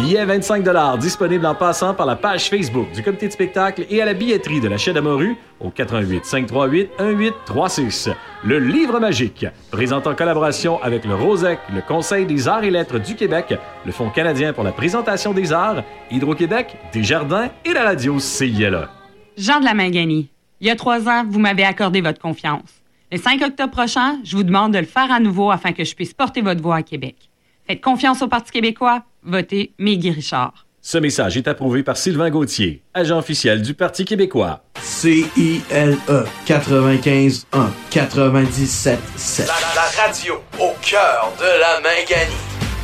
Billets 25 $ disponibles en passant par la page Facebook du comité de spectacle et à la billetterie de la Chaîne à Morue au 88 538 1836. Le Livre magique, présente en collaboration avec le ROSEC, le Conseil des arts et lettres du Québec, le Fonds canadien pour la présentation des arts, Hydro-Québec, Desjardins et la radio CILA. Jean de la Mangani, il y a 3 ans, vous m'avez accordé votre confiance. Le 5 octobre prochain, je vous demande de le faire à nouveau afin que je puisse porter votre voix à Québec. Faites confiance au Parti québécois, votez Mégui Richard. Ce message est approuvé par Sylvain Gauthier, agent officiel du Parti québécois. CILE 95.1 97.7. La radio au cœur de la Mangani.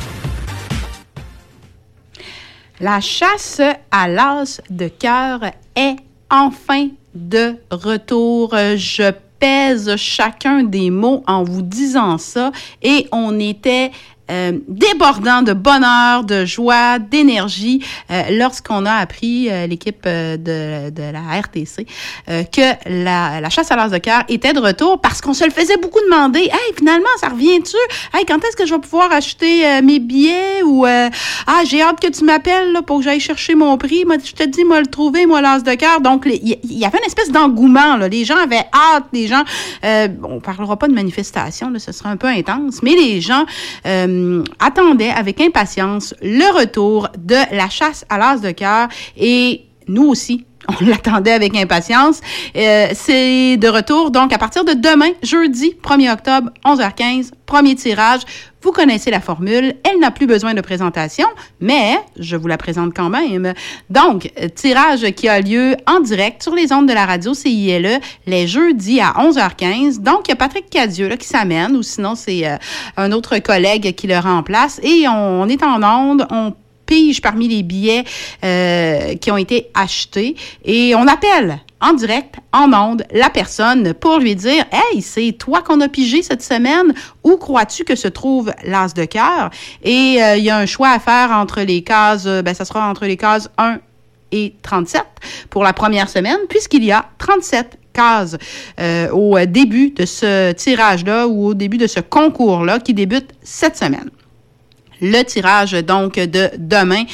La chasse à l'as de cœur est enfin de retour. Je pèse chacun des mots en vous disant ça et on était débordant de bonheur, de joie, d'énergie lorsqu'on a appris, l'équipe de la RTC, que la chasse à l'as de cœur était de retour parce qu'on se le faisait beaucoup demander. « Hey, finalement, ça revient-tu? Hey, quand est-ce que je vais pouvoir acheter mes billets? » Ou « Ah, j'ai hâte que tu m'appelles là, pour que j'aille chercher mon prix. Moi, je te dis, moi, le trouver, moi, l'as de cœur. » Donc, il y avait une espèce d'engouement. Là. Les gens avaient hâte. Les gens... on parlera pas de manifestation, là, ce serait un peu intense, mais les gens... attendait avec impatience le retour de la chasse à l'as de cœur et nous aussi, on l'attendait avec impatience. C'est de retour, donc, à partir de demain, jeudi 1er octobre, 11h15, premier tirage. Vous connaissez la formule, elle n'a plus besoin de présentation, mais je vous la présente quand même. Donc, tirage qui a lieu en direct sur les ondes de la radio CILE les jeudis à 11h15. Donc, il y a Patrick Cadieux là, qui s'amène, ou sinon c'est un autre collègue qui le remplace. Et on est en ondes, on pige parmi les billets qui ont été achetés et on appelle en direct, en ondes, la personne pour lui dire « Hey, c'est toi qu'on a pigé cette semaine. Où crois-tu que se trouve l'as de cœur? » Et il y a un choix à faire entre les cases, ça sera entre les cases 1 et 37 pour la première semaine, puisqu'il y a 37 cases au début de ce tirage-là ou au début de ce concours-là qui débute cette semaine. Le tirage, donc, de demain,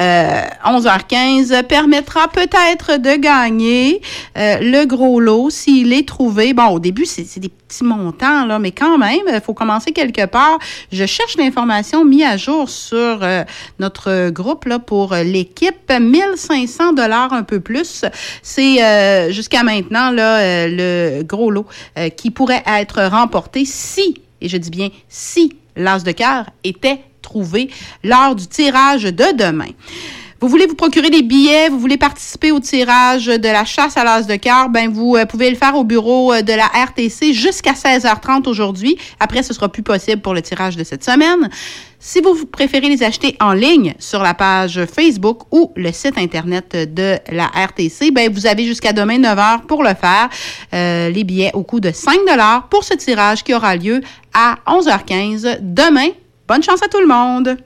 11h15, permettra peut-être de gagner le gros lot s'il est trouvé. Bon, au début, c'est des petits montants, là, mais quand même, il faut commencer quelque part. Je cherche l'information mise à jour sur notre groupe là pour l'équipe. 1500 $ un peu plus. C'est jusqu'à maintenant là le gros lot qui pourrait être remporté si, et je dis bien si, l'as de cœur était trouvé lors du tirage de demain. Vous voulez vous procurer des billets, vous voulez participer au tirage de la chasse à l'as de cœur, vous pouvez le faire au bureau de la RTC jusqu'à 16h30 aujourd'hui. Après, ce sera plus possible pour le tirage de cette semaine. Si vous préférez les acheter en ligne sur la page Facebook ou le site Internet de la RTC, vous avez jusqu'à demain 9h pour le faire. Les billets au coût de 5 $ pour ce tirage qui aura lieu à 11h15 demain. Bonne chance à tout le monde!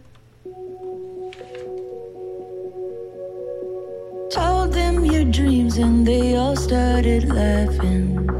Told them your dreams and they all started laughing.